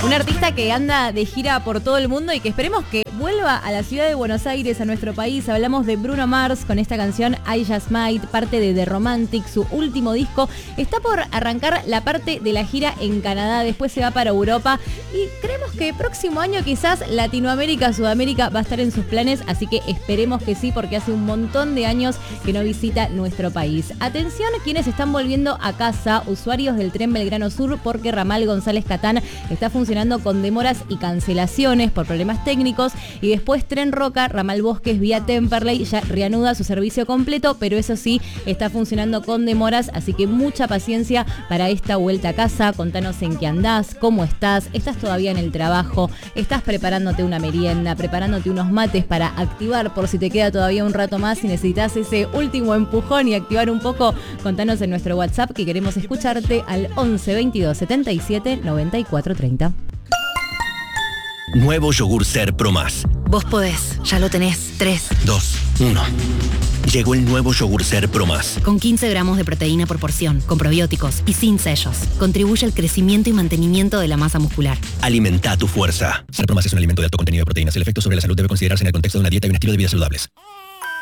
Un artista que anda de gira por todo el mundo y que esperemos que vuelva a la ciudad de Buenos Aires, a nuestro país. Hablamos de Bruno Mars con esta canción I Just Might, parte de The Romantic, su último disco. Está por arrancar la parte de la gira en Canadá, después se va para Europa y creemos que próximo año quizás Latinoamérica, Sudamérica va a estar en sus planes, así que esperemos que sí, porque hace un montón de años que no visita nuestro país. Atención quienes están volviendo a casa, usuarios del tren Belgrano Sur, porque ramal González Catán está funcionando con demoras y cancelaciones por problemas técnicos, y después Tren Roca, ramal Bosques vía Temperley ya reanuda su servicio completo, pero eso sí, está funcionando con demoras, así que mucha paciencia para esta vuelta a casa. Contanos en qué andás, cómo estás todavía en el trabajo, estás preparándote una merienda, preparándote unos mates para activar por si te queda todavía un rato más y necesitas ese último empujón y activar un poco. Contanos en nuestro WhatsApp que queremos escucharte al 11 22 77 94 30. Nuevo yogur Ser Pro Más. Vos podés, ya lo tenés. 3, 2, 1. Llegó el nuevo yogur Ser Pro Más. Con 15 gramos de proteína por porción, con probióticos y sin sellos. Contribuye al crecimiento y mantenimiento de la masa muscular. Alimenta tu fuerza. Ser Pro Más es un alimento de alto contenido de proteínas. El efecto sobre la salud debe considerarse en el contexto de una dieta y un estilo de vida saludables.